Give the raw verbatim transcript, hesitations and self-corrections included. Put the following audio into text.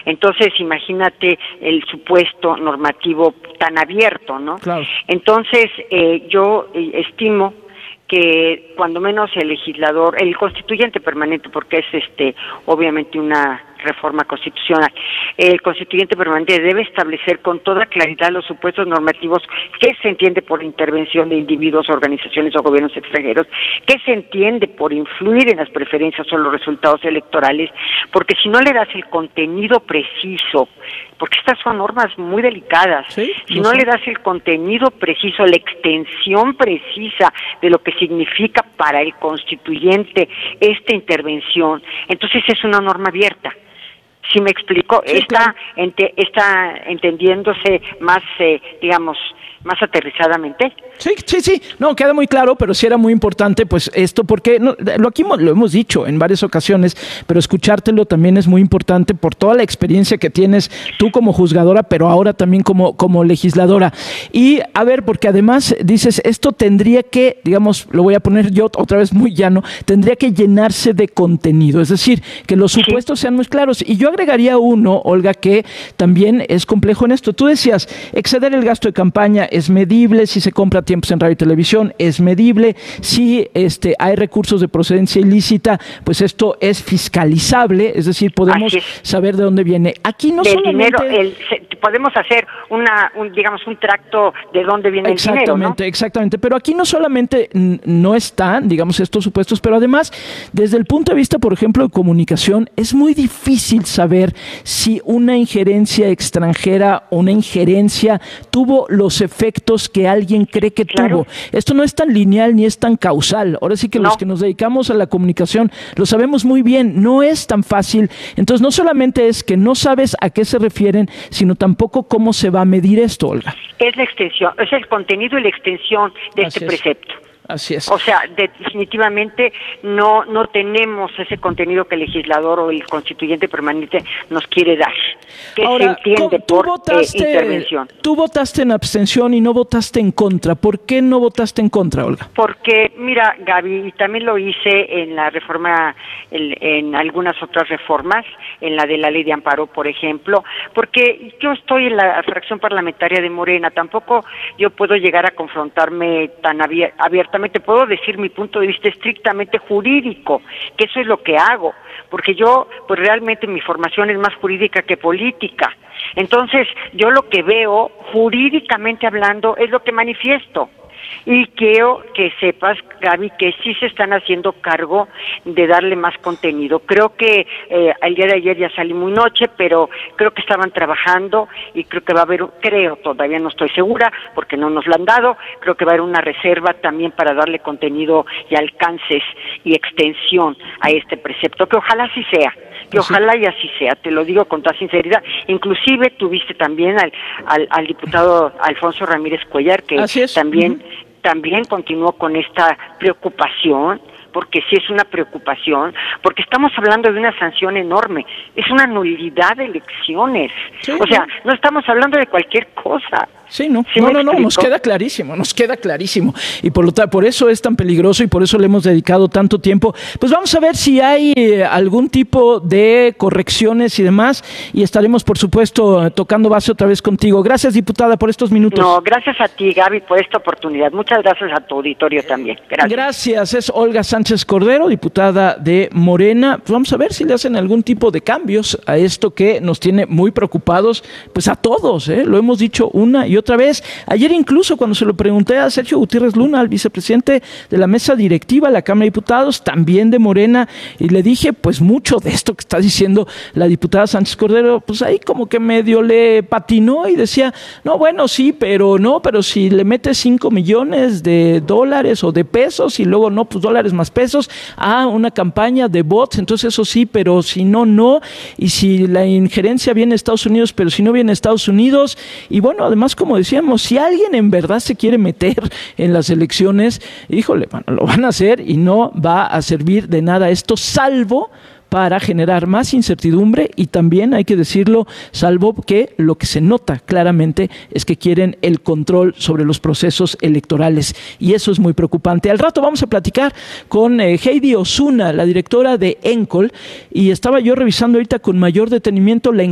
Entonces, imagínate el supuesto normativo tan abierto, ¿no? Claro. Entonces, eh, yo estimo que cuando menos el legislador, el constituyente permanente, porque es este obviamente una reforma constitucional, el constituyente permanente debe establecer con toda claridad los supuestos normativos que se entiende por intervención de individuos, organizaciones o gobiernos extranjeros, que se entiende por influir en las preferencias o los resultados electorales, porque si no le das el contenido preciso, porque estas son normas muy delicadas, ¿Sí? si no, no le das el contenido preciso, la extensión precisa de lo que significa para el constituyente esta intervención, entonces es una norma abierta. Si me explico, sí, está, claro. ente, está entendiéndose más, eh, digamos, más aterrizadamente. Sí, sí, sí, no, queda muy claro, pero sí era muy importante, pues, esto, porque no, lo aquí lo hemos dicho en varias ocasiones, pero escuchártelo también es muy importante por toda la experiencia que tienes tú como juzgadora, pero ahora también como, como legisladora. Y, a ver, porque además dices, esto tendría que, digamos, lo voy a poner yo otra vez muy llano, tendría que llenarse de contenido, es decir, que los supuestos sí. sean muy claros. Y yo agregaría uno, Olga, que también es complejo en esto. Tú decías, exceder el gasto de campaña es medible, si se compra tiempos en radio y televisión es medible, si este, hay recursos de procedencia ilícita, pues esto es fiscalizable, es decir, podemos es. saber de dónde viene. Aquí no Del solamente... dinero, el, se, podemos hacer una, un, digamos, un tracto de dónde viene el dinero, ¿no? Exactamente, exactamente, pero aquí no solamente no están, digamos, estos supuestos, pero además, desde el punto de vista, por ejemplo, de comunicación, es muy difícil saber si una injerencia extranjera o una injerencia tuvo los efectos que alguien cree que claro. tuvo. Esto no es tan lineal ni es tan causal. Ahora sí que no. los que nos dedicamos a la comunicación lo sabemos muy bien. No es tan fácil. Entonces, no solamente es que no sabes a qué se refieren, sino tampoco cómo se va a medir esto, Olga. Es la extensión, es el contenido y la extensión de Así este es. precepto. Así es. O sea, de, definitivamente no no tenemos ese contenido que el legislador o el constituyente permanente nos quiere dar, que Ahora, se entiende tú por votaste, eh, intervención. Tú votaste en abstención y no votaste en contra. ¿Por qué no votaste en contra, Olga? Porque, mira, Gaby, y también lo hice en la reforma, en, en algunas otras reformas, en la de la ley de amparo, por ejemplo, porque yo estoy en la fracción parlamentaria de Morena, tampoco yo puedo llegar a confrontarme tan abiertamente. Puedo decir mi punto de vista estrictamente jurídico, que eso es lo que hago, porque yo, pues realmente mi formación es más jurídica que política. Entonces, yo lo que veo, jurídicamente hablando, es lo que manifiesto. Y quiero que sepas, Gaby, que sí se están haciendo cargo de darle más contenido. Creo que eh, el día de ayer ya salí muy noche, pero creo que estaban trabajando y creo que va a haber, creo, todavía no estoy segura, porque no nos lo han dado, creo que va a haber una reserva también para darle contenido y alcances y extensión a este precepto, que ojalá sí sea. Que ojalá y así sea, te lo digo con toda sinceridad. Inclusive tuviste también al, al, al diputado Alfonso Ramírez Cuellar, que también, uh-huh. también continuó con esta preocupación, porque sí es una preocupación, porque estamos hablando de una sanción enorme, es una nulidad de elecciones, sí, o sea, no estamos hablando de cualquier cosa. Sí, no, ¿Sí no, no, no, nos queda clarísimo, nos queda clarísimo. Y por lo por eso es tan peligroso y por eso le hemos dedicado tanto tiempo. Pues vamos a ver si hay eh, algún tipo de correcciones y demás. Y estaremos, por supuesto, tocando base otra vez contigo. Gracias, diputada, por estos minutos. No, gracias a ti, Gaby, por esta oportunidad. Muchas gracias a tu auditorio también. Gracias. Gracias. Es Olga Sánchez Cordero, diputada de Morena. Pues vamos a ver si le hacen algún tipo de cambios a esto que nos tiene muy preocupados, pues a todos, ¿eh? Lo hemos dicho una y otra otra vez. Ayer incluso cuando se lo pregunté a Sergio Gutiérrez Luna, al vicepresidente de la mesa directiva de la Cámara de Diputados, también de Morena, y le dije, pues mucho de esto que está diciendo la diputada Sánchez Cordero, pues ahí como que medio le patinó y decía, no, bueno, sí, pero no, pero si le metes cinco millones de dólares o de pesos y luego no, pues dólares más pesos, a una campaña de bots, entonces eso sí, pero si no, no, y si la injerencia viene a Estados Unidos, pero si no viene a Estados Unidos, y bueno, además como decíamos, si alguien en verdad se quiere meter en las elecciones, híjole, bueno, lo van a hacer y no va a servir de nada esto, salvo para generar más incertidumbre y también, hay que decirlo, salvo que lo que se nota claramente es que quieren el control sobre los procesos electorales y eso es muy preocupante. Al rato vamos a platicar con eh, Heidi Osuna, la directora de ENCOL, y estaba yo revisando ahorita con mayor detenimiento la